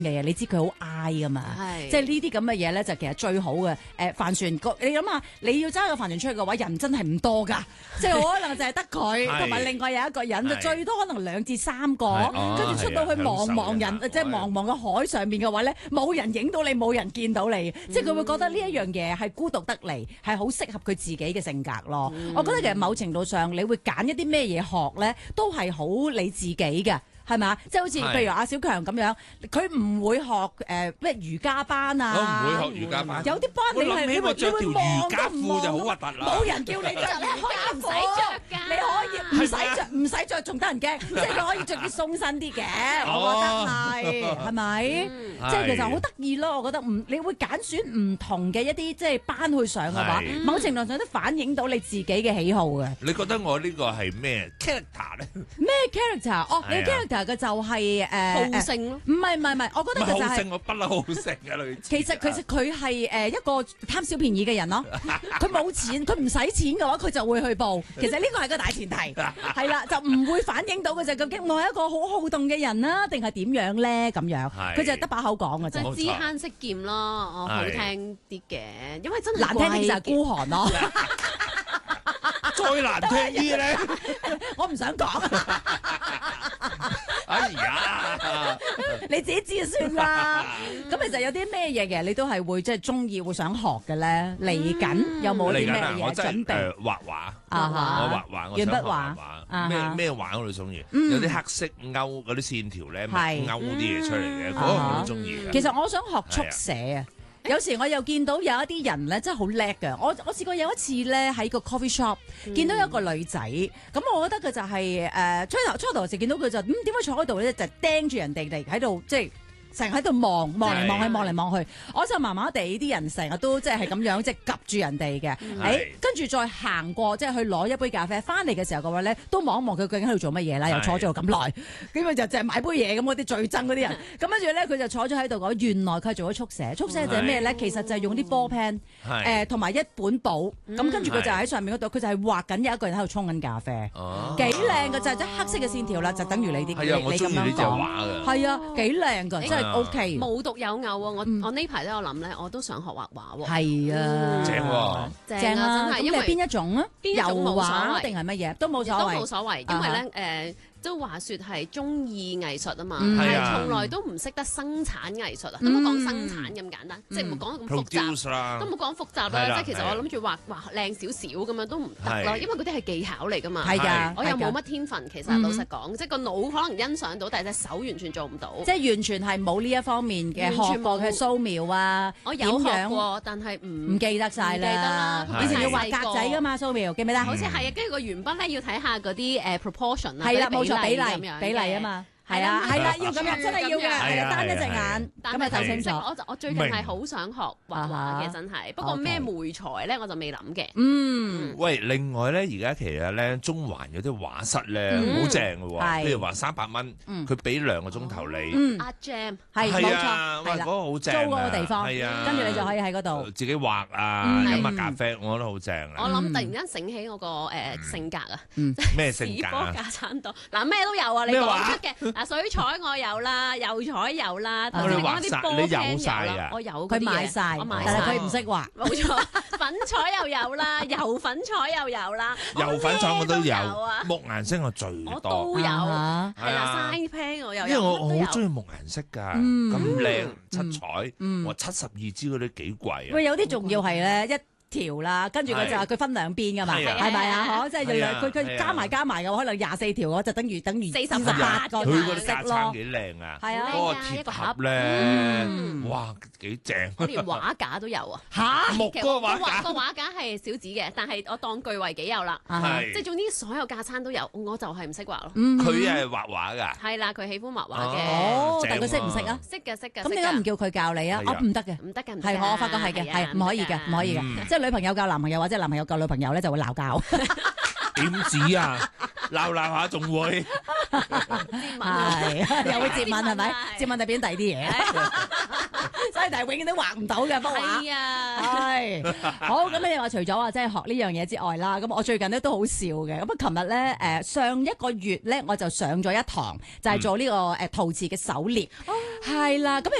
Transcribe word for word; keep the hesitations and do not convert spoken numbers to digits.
嘅嘢，你知佢好 I 噶嘛？即係呢啲咁嘅嘢咧，就其實最好嘅。誒、呃、帆船，你諗下，你要揸個帆船出去嘅話，人真係唔多㗎，即係可能就係得佢同埋另外有一個人，就最多可能兩至三個，跟住出到去茫茫人，即係茫茫嘅海上面嘅話咧，冇人影到你，冇人見到你，嗯、即係佢會覺得呢一樣嘢係孤獨得嚟，係好適合佢自己嘅性格咯。嗯、我覺得其實某程度上，你會揀一啲咩嘢學咧，都係好你自己嘅。係嘛？即係好似譬如阿小強咁樣，佢唔會學誒咩瑜伽班啊。 我唔會學瑜伽班。 有啲班你係你會你會望瑜伽褲就好核突啦。 冇人叫你着瑜伽褲，你可以唔使着，唔使着仲得人驚，即係佢可以着啲鬆身啲嘅。我覺得係係咪？即係其實好得意咯。我覺得唔，你會揀選唔同嘅一啲即係班去上嘅話，某程度上都反映到你自己嘅喜好嘅。 你覺得我呢個係咩 character 咧？ 咩 character？哦，你 character。嘅就係誒好勝咯，唔係唔係唔係，我覺得佢就係好勝，我不嬲好勝嘅女。 其實其實佢係誒一個貪小便宜嘅人咯，佢冇錢，佢唔使錢嘅話，佢就會去報。其實呢個係個大前提，係啦，就唔會反映到嘅就究竟我係一個好好動嘅人啦，定係點樣咧？咁樣佢就係得把口講嘅啫， 就知慳識儉咯，我好聽啲嘅，因為真係難聽啲就係孤寒咯， 再難聽啲咧， 我唔想講。 哎呀， 你自己知就算啦。咁其實有啲咩嘢嘅，你都係會即係中意會想學嘅咧？嚟緊有冇啲咩嘢準備？ 誒畫畫啊， 我畫畫，我想學畫畫。咩咩畫我都中意，有啲黑色勾嗰啲線條咧，勾啲嘢出嚟嘅，嗰個我都中意。 其實我想學速寫啊。有時我又見到有一啲人咧，真係好叻㗎。我我試過有一次咧喺個 coffee shop、嗯、見到有一個女仔，咁我覺得佢就係、是、誒、呃、初頭初頭時見到佢就咁點解坐喺度咧，就盯住人哋嚟喺度即係。成日喺度望望嚟望去望嚟望去，我就麻麻地啲人成日都即係咁樣即係及住人哋嘅，誒跟住再行過即係去攞一杯咖啡，翻嚟嘅時候嘅話咧都望一望佢究竟喺度做乜嘢啦，又坐咗度咁耐，咁佢就淨係買杯嘢咁嗰啲最憎嗰啲人，咁跟住咧佢就坐咗喺度講，原來佢係做咗速寫，速寫就係咩咧？其實就係用啲波 pen 誒同埋一本簿，咁跟住佢就喺上面嗰度，佢就係畫緊有一個人喺度沖緊咖啡，幾靚嘅就係即黑色嘅線條啦，就等於你啲你咁樣講，係啊幾靚㗎。O K， 無獨有偶喎，我我呢排都有諗咧，我都想學畫畫喎。 係啊， 正喎， 正啊，真係。因為邊一種啊？ 邊一種冇所謂定係乜嘢？都冇所謂， 都冇所謂。因為咧誒。都話説係中意藝術啊嘛， 嗯、 但係從來都唔識得生產藝術啊，嗯、都冇講生產咁簡單，嗯、即係唔好講咁複雜，都冇講複雜啦。即係其實我諗住畫畫靚少少咁樣都唔得咯，因為嗰啲係技巧嚟噶嘛。係㗎，我又冇乜天分，其實老實講，嗯、即係個腦可能欣賞到，但係隻手完全做唔到。即係完全係冇呢一方面嘅學過嘅素描啊， 我有學過，但係唔唔記得晒啦。以前要畫格仔㗎嘛，素描記唔記得？ 好似係啊，跟住個鉛筆咧要睇下嗰啲誒 proportion 啊， 係啦，冇錯，比例比例啊嘛。係啊，係啦，要咁樣，真係要嘅，係啊，單一隻眼，咁咪睇清楚。 我就我最近係好想學畫畫嘅，真係。不過咩媒材咧，我就未諗嘅。 嗯， 喂，另外咧，而家其實咧，中環有啲畫室咧，好正嘅喎。譬如話三百蚊，佢俾兩個鐘頭你。 Art Jam 係冇錯， 係啦，嗰個好正。 租嗰個地方， 係啊， 跟住你就可以喺嗰度自己畫啊，飲下咖啡，我覺得好正啊。 我諗突然間醒起我個誒性格啊， 咩性格啊？ 士多架餐檔嗱，咩都有啊，你講出嘅。水彩我有啦，油彩有啦，同埋嗰啲波 pen 有啦，我有嗰啲嘢， 佢買晒，但係佢唔識畫。 冇錯，粉彩又有啦，油粉彩又有啦， 油粉彩我都有，木顏色我最多， 我都有，係啦，side pen 我又有， 因為我我好中意木顏色㗎，咁靚七彩，我七十二支嗰啲幾貴啊！ 喂，有啲仲要係咧一條啦，跟住佢就話佢分兩邊噶嘛，係咪啊？嗬，即係兩佢佢加埋加埋嘅，可能廿四條，我就等於等於四十八個佢嗰啲架撐幾靚啊！ 係啊， 嗰個鐵盒咧，哇幾正！ 我連畫架都有啊！ 嚇， 木嗰個畫架， 個畫架係小紙嘅，但係我當據為己有啦。即係總之所有架撐都有，我就係唔識畫咯。 佢係畫畫㗎。 係啦，佢喜歡畫畫嘅。 哦，但係佢識唔識啊？ 識嘅，識嘅。 咁點解唔叫佢教你啊？我唔得嘅， 唔得嘅，唔係我發覺係嘅，係唔可以嘅，唔可以嘅，即係女朋友教男朋友或者男朋友教女朋友咧就會鬧交。 點止啊？鬧鬧下仲會接吻， 係又會接吻係咪？接吻就變第二啲嘢。 所以但係永遠都畫唔到嘅幅畫。 係啊， 係好咁你話除咗話即係學呢樣嘢之外啦，咁我最近咧都好笑嘅。咁啊，琴日咧誒上一個月咧我就上咗一堂，就係做呢個誒陶瓷嘅手鏈，係啦。咁